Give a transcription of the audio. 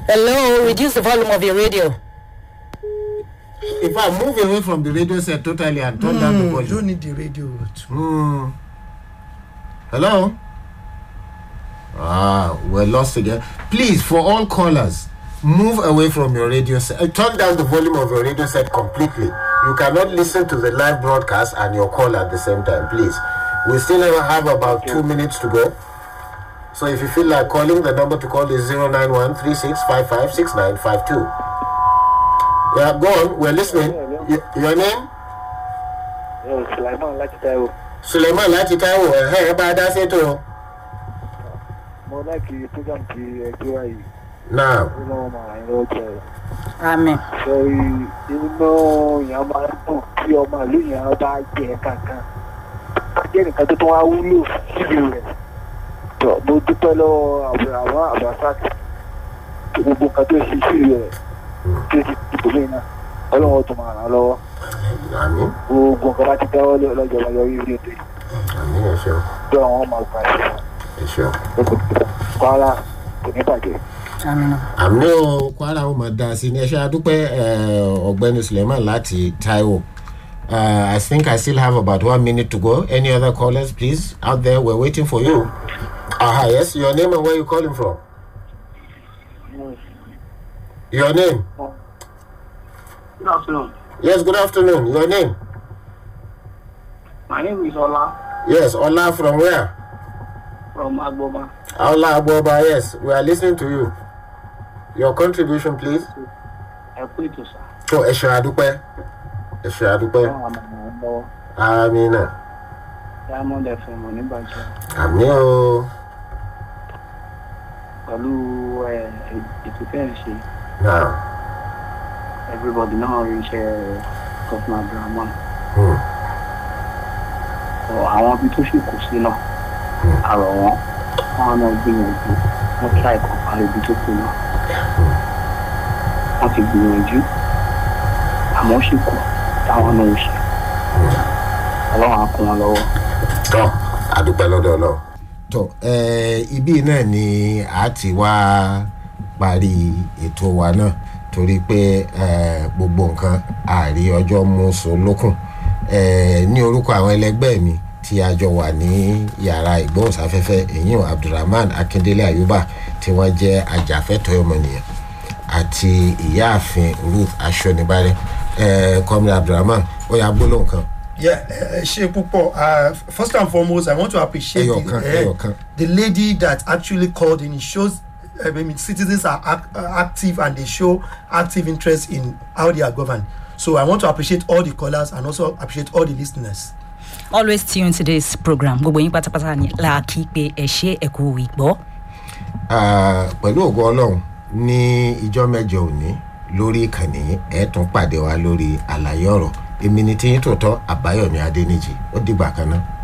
Hello, reduce the volume of your radio. If I move away from the radio set totally and turn down the volume. You don't need the radio. Hello? We're lost again. Please, for all callers, move away from your radio set. Turn down the volume of your radio set completely. You cannot listen to the live broadcast and your call at the same time, please. We still have about 2 minutes to go. So if you feel like calling, the number to call is 091-3655-6952. Yeah, go on. We're listening. Your name? Sulaiman Lati Taiwo. Sulaiman Lati Taiwo. Hey, about that it all. Mo like the program to QI. Now. Amen. So you know, Yama, your Maluya, about the Kaka. Again, I don't know how you feel. So, no fellow about that. To book a day, hello, hello. Amen. Who go back to the Sure. don't my Sure. Kala, anybody. I'm no Kuala Umadasi Nesha Dupe Ogbeni Suleiman Lati Taiwo. I think I still have about 1 minute to go. Any other callers, please? Out there, we're waiting for you. Yes, your name and where you calling from? Your name? Good afternoon. Yes, good afternoon. Your name? My name is Ola Yes, Ola from where? from Agboba. Ola Aboba, yes. We are listening to you. Your contribution, please. Equito, sir. So, Esha Dupe. Esha Dupe. Amina. Diamond FM on Ibadan. Amio. Pẹ̀lú ìtúfẹ́ǹsì. Now. Everybody now reach Governor Abdulrahman. Àwọn ibi tó ṣì kù sí náà. Àrọ̀ wọn náà gbìyànjú. Wọ́n try kan parí ibi tó kù náà. Wọ́n ti gbìyànjú. Àmọ́ ṣì kù táwọn náà ń ṣe. Ọlọ́run á kún wọn lọ́wọ́. Tọ́ àdúpẹ́ lọ́dọ̀ Ọlọ́run. Tọ́ ibi náà ni a ti wá parí ètò wa náà torí pé gbogbo nǹkan àárí ọjọ́ mọ́sọ lókun ní orúkọ àwọn ẹlẹgbẹ́ mi tí a jọ wà ní yàrá ìgbóhùnsáfẹ́fẹ́ èyí Abdulrahman Akindele Ayuba tí wọ́n jẹ́ ajàfẹ́tọ̀ọ́ ọmọnìyàn àti ìyáàfin Ruth Ashonibare Comrade Abdulrahman ó yá gbólóhùn kan. Yeah, first and foremost, I want to appreciate the lady that actually called in. It shows, citizens are active and they show active interest in how they are governed. So I want to appreciate all the callers and also appreciate all the listeners. Always tune to this program. Gbogbo yín pátápátá ni la kí pé ẹ ṣé ẹ kú ìgbọ́. Pẹ̀lú ògo Ọlọ́run ní ìjọ́ mẹ́jọ òní lórí ìkànnì ẹ tún pàdé wa lórí àlàyé ọ̀rọ̀. Èmi ni tí yín tòótọ́ Àbáyọ̀mí Adéníjì. Ó dìgbà kan náà.